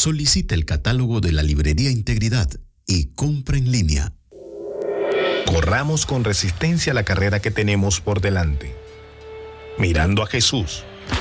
Solicita el catálogo de la Librería Integridad y compra en línea. Corramos con resistencia la carrera que tenemos por delante, mirando a Jesús,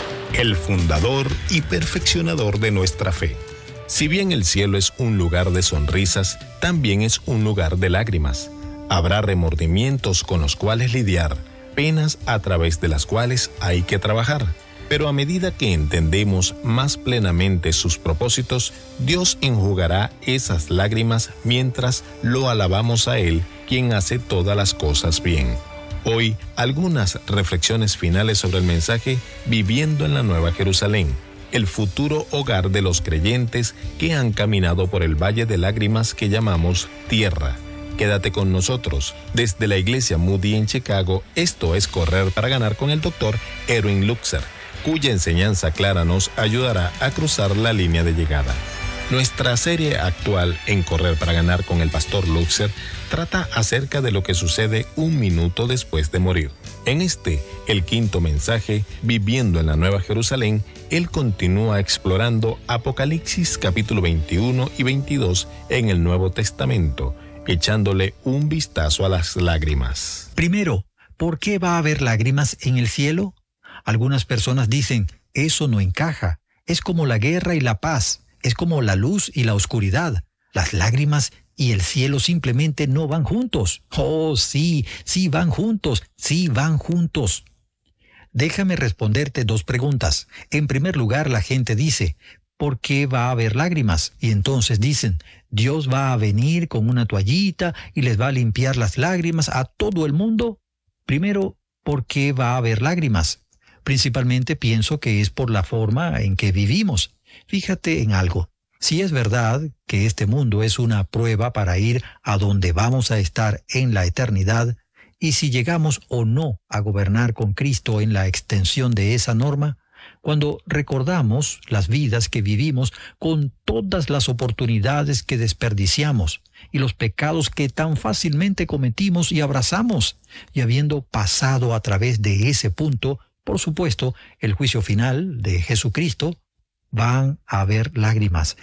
el fundador y perfeccionador de nuestra fe. Si bien el cielo es un lugar de sonrisas, también es un lugar de lágrimas. Habrá remordimientos con los cuales lidiar, penas a través de las cuales hay que trabajar. Pero a medida que entendemos más plenamente sus propósitos, Dios enjugará esas lágrimas mientras lo alabamos a Él, quien hace todas las cosas bien. Hoy, algunas reflexiones finales sobre el mensaje Viviendo en la Nueva Jerusalén, el futuro hogar de los creyentes que han caminado por el valle de lágrimas que llamamos tierra. Quédate con nosotros. Desde la Iglesia Moody en Chicago, esto es Correr para Ganar con el Dr. Erwin Lutzer, cuya enseñanza clara nos ayudará a cruzar la línea de llegada. Nuestra serie actual en Correr para Ganar con el Pastor Lutzer trata acerca de lo que sucede un minuto después de morir. En el quinto mensaje, Viviendo en la Nueva Jerusalén, él continúa explorando Apocalipsis capítulo 21 y 22 en el Nuevo Testamento, echándole un vistazo a las lágrimas. Primero, ¿por qué va a haber lágrimas en el cielo? Algunas personas dicen, eso no encaja. Es como la guerra y la paz. Es como la luz y la oscuridad. Las lágrimas y el cielo simplemente no van juntos. Oh, sí van juntos. Sí van juntos. Déjame responderte dos preguntas. En primer lugar, la gente dice, ¿por qué va a haber lágrimas? Y entonces dicen, Dios va a venir con una toallita y les va a limpiar las lágrimas a todo el mundo. Primero, ¿por qué va a haber lágrimas? Principalmente pienso que es por la forma en que vivimos. Fíjate en algo. Si es verdad que este mundo es una prueba para ir a donde vamos a estar en la eternidad, y si llegamos o no a gobernar con Cristo en la extensión de esa norma, cuando recordamos las vidas que vivimos con todas las oportunidades que desperdiciamos y los pecados que tan fácilmente cometimos y abrazamos, y habiendo pasado a través de ese punto, por supuesto, el juicio final de Jesucristo, van a haber lágrimas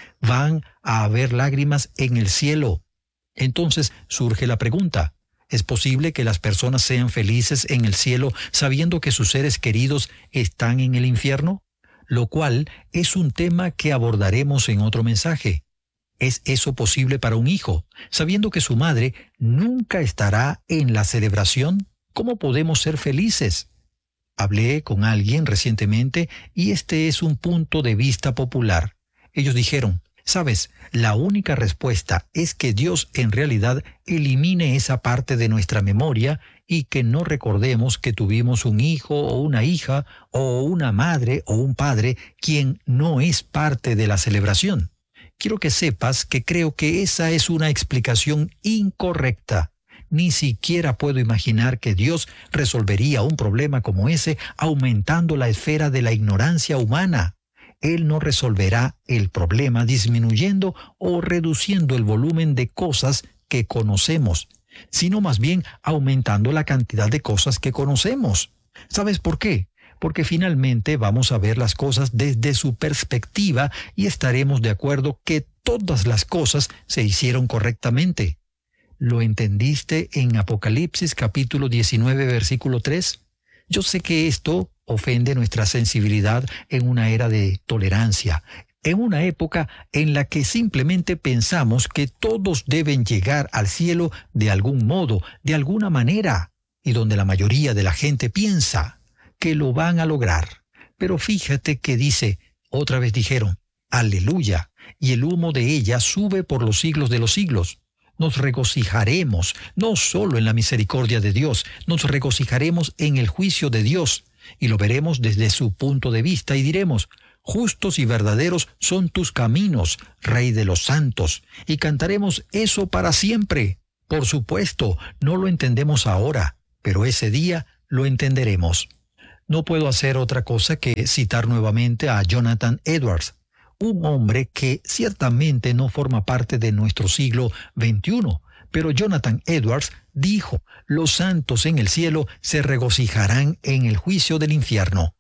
en el cielo. Entonces surge la pregunta, ¿es posible que las personas sean felices en el cielo sabiendo que sus seres queridos están en el infierno? Lo cual es un tema que abordaremos en otro mensaje. ¿Es eso posible para un hijo, sabiendo que su madre nunca estará en la celebración? ¿Cómo podemos ser felices? Hablé con alguien recientemente y este es un punto de vista popular. Ellos dijeron, ¿sabes? La única respuesta es que Dios en realidad elimine esa parte de nuestra memoria y que no recordemos que tuvimos un hijo o una hija o una madre o un padre quien no es parte de la celebración. Quiero que sepas que creo que esa es una explicación incorrecta. Ni siquiera puedo imaginar que Dios resolvería un problema como ese aumentando la esfera de la ignorancia humana. Él no resolverá el problema disminuyendo o reduciendo el volumen de cosas que conocemos, sino más bien aumentando la cantidad de cosas que conocemos. ¿Sabes por qué? Porque finalmente vamos a ver las cosas desde su perspectiva y estaremos de acuerdo que todas las cosas se hicieron correctamente. ¿Lo entendiste en Apocalipsis capítulo 19, versículo 3? Yo sé que esto ofende nuestra sensibilidad en una era de tolerancia, en una época en la que simplemente pensamos que todos deben llegar al cielo de algún modo, de alguna manera, y donde la mayoría de la gente piensa que lo van a lograr. Pero fíjate que dice, otra vez dijeron, aleluya, y el humo de ella sube por los siglos de los siglos. Nos regocijaremos no solo en la misericordia de Dios, nos regocijaremos en el juicio de Dios y lo veremos desde su punto de vista y diremos, justos y verdaderos son tus caminos, Rey de los santos, y cantaremos eso para siempre. Por supuesto, no lo entendemos ahora, pero ese día lo entenderemos. No puedo hacer otra cosa que citar nuevamente a Jonathan Edwards, un hombre que ciertamente no forma parte de nuestro siglo XXI, pero Jonathan Edwards dijo, los santos en el cielo se regocijarán en el juicio del infierno.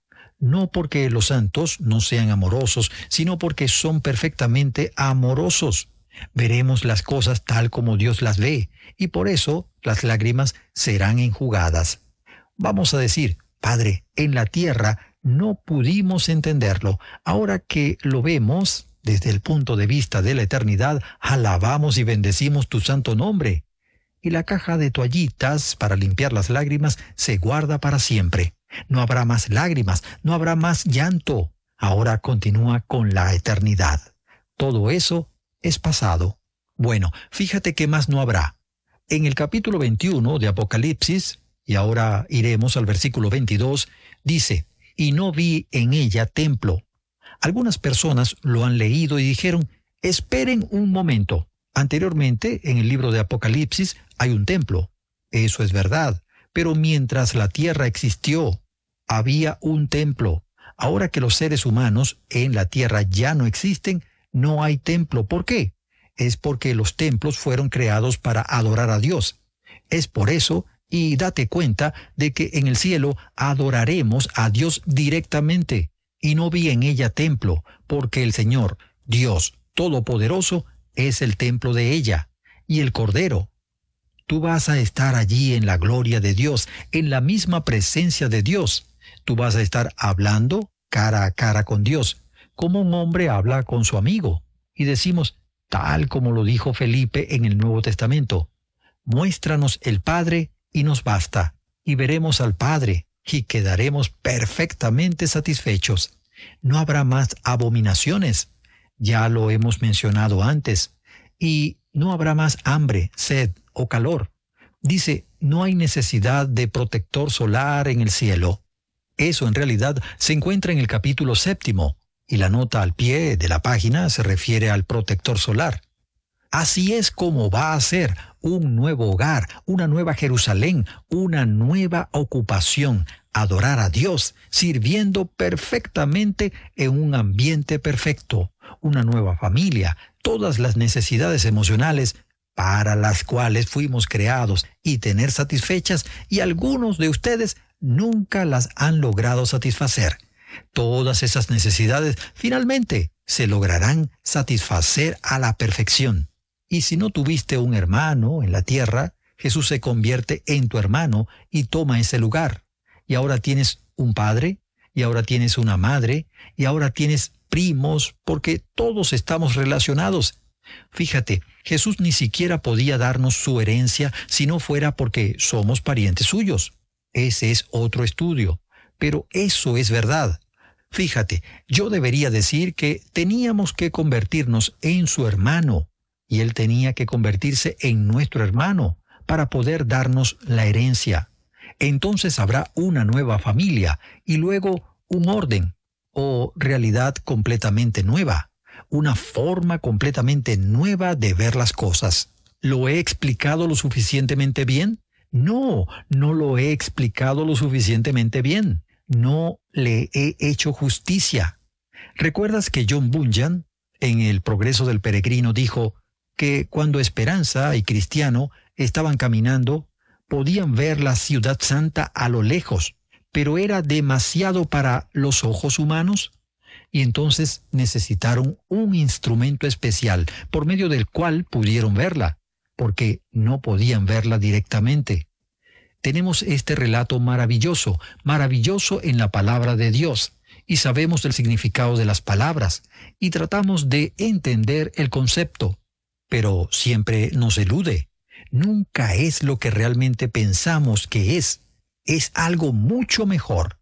no porque los santos no sean amorosos, sino porque son perfectamente amorosos. Veremos las cosas tal como Dios las ve, y por eso las lágrimas serán enjugadas. Vamos a decir, Padre, en la tierra no pudimos entenderlo. Ahora que lo vemos desde el punto de vista de la eternidad, alabamos y bendecimos tu santo nombre. Y la caja de toallitas para limpiar las lágrimas se guarda para siempre. No habrá más lágrimas, no habrá más llanto. Ahora continúa con la eternidad. Todo eso es pasado. Bueno, fíjate qué más no habrá. En el capítulo 21 de Apocalipsis, y ahora iremos al versículo 22, dice, «Y no vi en ella templo». Algunas personas lo han leído y dijeron, «Esperen un momento». Anteriormente, en el libro de Apocalipsis, hay un templo. Eso es verdad. Pero mientras la tierra existió, había un templo. Ahora que los seres humanos en la tierra ya no existen, no hay templo. ¿Por qué? Es porque los templos fueron creados para adorar a Dios. Es por eso, y date cuenta de que en el cielo adoraremos a Dios directamente. Y no vi en ella templo, porque el Señor, Dios Todopoderoso, es el templo de ella, y el Cordero. Tú vas a estar allí en la gloria de Dios, en la misma presencia de Dios. Tú vas a estar hablando cara a cara con Dios, como un hombre habla con su amigo. Y decimos, tal como lo dijo Felipe en el Nuevo Testamento, muéstranos el Padre y nos basta, y veremos al Padre, y quedaremos perfectamente satisfechos. No habrá más abominaciones. Ya lo hemos mencionado antes. Y no habrá más hambre, sed o calor. Dice, no hay necesidad de protector solar en el cielo. Eso en realidad se encuentra en el capítulo 7, y la nota al pie de la página se refiere al protector solar. Así es como va a ser un nuevo hogar, una nueva Jerusalén, una nueva ocupación, adorar a Dios, sirviendo perfectamente en un ambiente perfecto, una nueva familia, todas las necesidades emocionales para las cuales fuimos creados y tener satisfechas, y algunos de ustedes nunca las han logrado satisfacer. Todas esas necesidades finalmente se lograrán satisfacer a la perfección. Y si no tuviste un hermano en la tierra, Jesús se convierte en tu hermano y toma ese lugar. Y ahora tienes un padre, y ahora tienes una madre, y ahora tienes primos, porque todos estamos relacionados. Fíjate, Jesús ni siquiera podía darnos su herencia si no fuera porque somos parientes suyos. Ese es otro estudio, pero eso es verdad. Fíjate, yo debería decir que teníamos que convertirnos en su hermano, y él tenía que convertirse en nuestro hermano para poder darnos la herencia. Entonces habrá una nueva familia y luego un orden o realidad completamente nueva, una forma completamente nueva de ver las cosas. ¿Lo he explicado lo suficientemente bien? No, no lo he explicado lo suficientemente bien. No le he hecho justicia. ¿Recuerdas que John Bunyan, en El progreso del peregrino, dijo que cuando Esperanza y Cristiano estaban caminando, podían ver la ciudad santa a lo lejos, pero era demasiado para los ojos humanos? Y entonces necesitaron un instrumento especial por medio del cual pudieron verla, porque no podían verla directamente. Tenemos este relato maravilloso, maravilloso en la palabra de Dios, y sabemos el significado de las palabras, y tratamos de entender el concepto, pero siempre nos elude. Nunca es lo que realmente pensamos que es algo mucho mejor.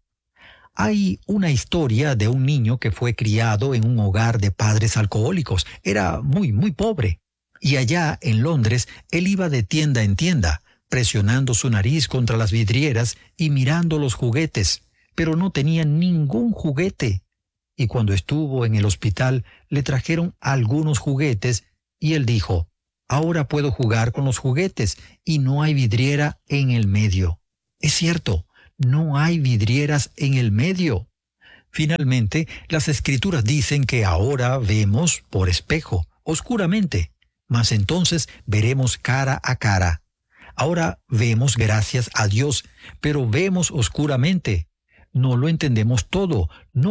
Hay una historia de un niño que fue criado en un hogar de padres alcohólicos. Era muy, muy pobre. Y allá en Londres, él iba de tienda en tienda, presionando su nariz contra las vidrieras y mirando los juguetes, pero no tenía ningún juguete. Y cuando estuvo en el hospital, le trajeron algunos juguetes y él dijo, «Ahora puedo jugar con los juguetes y no hay vidriera en el medio». Es cierto, no hay vidrieras en el medio. Finalmente, las Escrituras dicen que ahora vemos por espejo, oscuramente, mas entonces veremos cara a cara. Ahora vemos gracias a Dios, pero vemos oscuramente. No lo entendemos todo,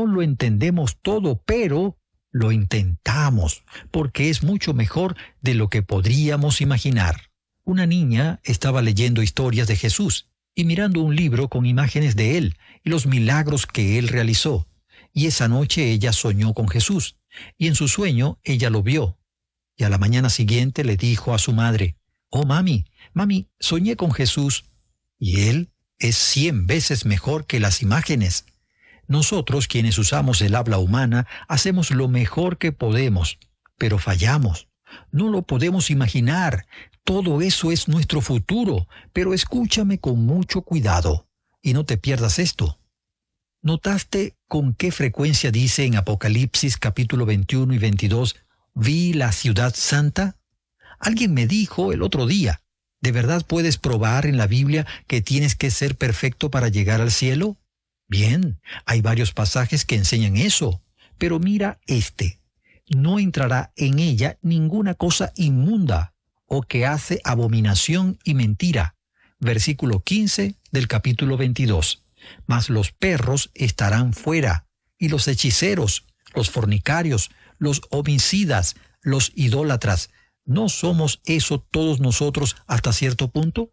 pero lo intentamos, porque es mucho mejor de lo que podríamos imaginar. Una niña estaba leyendo historias de Jesús y mirando un libro con imágenes de él y los milagros que él realizó. Y esa noche ella soñó con Jesús, y en su sueño ella lo vio. Y a la mañana siguiente le dijo a su madre: «Oh, mami, soñé con Jesús, y él es 100 veces mejor que las imágenes». Nosotros, quienes usamos el habla humana, hacemos lo mejor que podemos, pero fallamos. No lo podemos imaginar. Todo eso es nuestro futuro, pero escúchame con mucho cuidado y no te pierdas esto. ¿Notaste con qué frecuencia dice en Apocalipsis capítulo 21 y 22, «Vi la ciudad santa»? Alguien me dijo el otro día: ¿de verdad puedes probar en la Biblia que tienes que ser perfecto para llegar al cielo? Bien, hay varios pasajes que enseñan eso, pero mira este: no entrará en ella ninguna cosa inmunda o que hace abominación y mentira. Versículo 15 del capítulo 22. Mas los perros estarán fuera, y los hechiceros, los fornicarios, los homicidas, los idólatras. ¿No somos eso todos nosotros hasta cierto punto?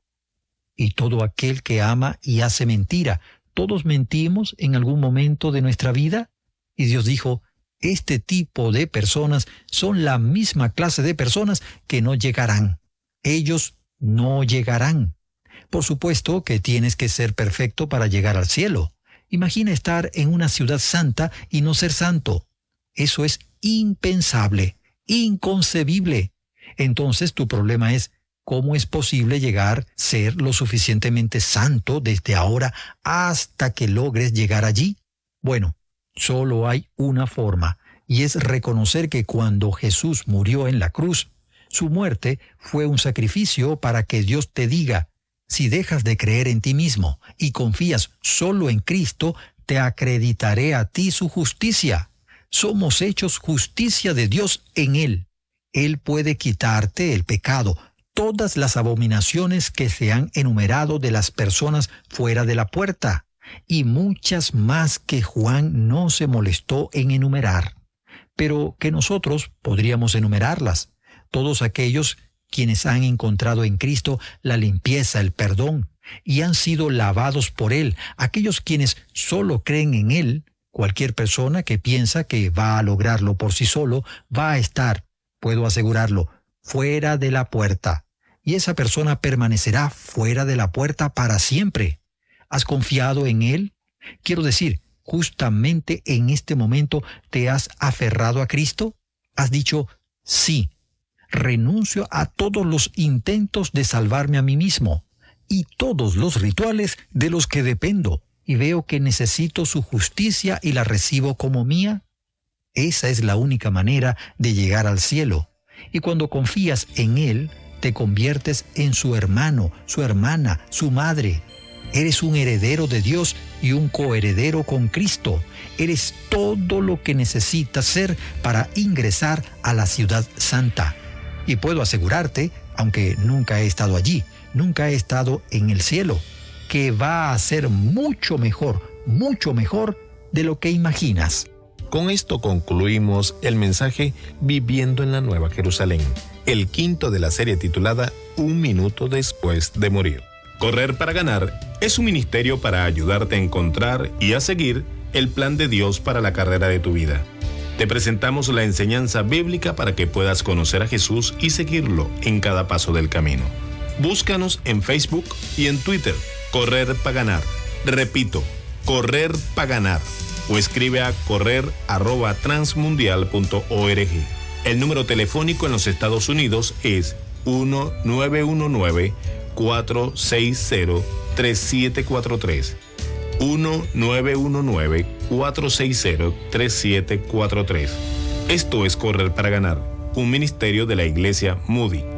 Y todo aquel que ama y hace mentira. ¿Todos mentimos en algún momento de nuestra vida? Y Dios dijo: este tipo de personas son la misma clase de personas que no llegarán. Ellos no llegarán. Por supuesto que tienes que ser perfecto para llegar al cielo. Imagina estar en una ciudad santa y no ser santo. Eso es impensable, inconcebible. Entonces tu problema es: ¿cómo es posible llegar a ser lo suficientemente santo desde ahora hasta que logres llegar allí? Bueno, solo hay una forma, y es reconocer que cuando Jesús murió en la cruz, su muerte fue un sacrificio para que Dios te diga: si dejas de creer en ti mismo y confías solo en Cristo, te acreditaré a ti su justicia. Somos hechos justicia de Dios en Él. Él puede quitarte el pecado, todas las abominaciones que se han enumerado de las personas fuera de la puerta, y muchas más que Juan no se molestó en enumerar, pero que nosotros podríamos enumerarlas. Todos aquellos quienes han encontrado en Cristo la limpieza, el perdón, y han sido lavados por Él, aquellos quienes solo creen en Él. Cualquier persona que piensa que va a lograrlo por sí solo va a estar, puedo asegurarlo, fuera de la puerta, y esa persona permanecerá fuera de la puerta para siempre. ¿Has confiado en Él? Quiero decir, justamente en este momento te has aferrado a Cristo. ¿Has dicho: sí, renuncio a todos los intentos de salvarme a mí mismo y todos los rituales de los que dependo, y veo que necesito su justicia y la recibo como mía? Esa es la única manera de llegar al cielo. Y cuando confías en Él, te conviertes en su hermano, su hermana, su madre. Eres un heredero de Dios y un coheredero con Cristo. Eres todo lo que necesitas ser para ingresar a la ciudad santa. Y puedo asegurarte, aunque nunca he estado allí, nunca he estado en el cielo, que va a ser mucho mejor de lo que imaginas. Con esto concluimos el mensaje Viviendo en la Nueva Jerusalén, el quinto de la serie titulada Un minuto después de morir. Correr para ganar es un ministerio para ayudarte a encontrar y a seguir el plan de Dios para la carrera de tu vida. Te presentamos la enseñanza bíblica para que puedas conocer a Jesús y seguirlo en cada paso del camino. Búscanos en Facebook y en Twitter, Correr para Ganar. Repito, Correr para Ganar. O escribe a correr@transmundial.org. El número telefónico en los Estados Unidos es 1-919-460-3743. 1-919-460-3743. Esto es Correr para Ganar, un ministerio de la Iglesia Moody.